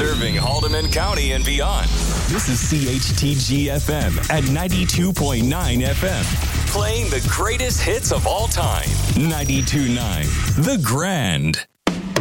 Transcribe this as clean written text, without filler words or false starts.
Serving Haldeman County and beyond. This is CHTG FM at 92.9 FM. Playing the greatest hits of all time. 92.9 The Grand.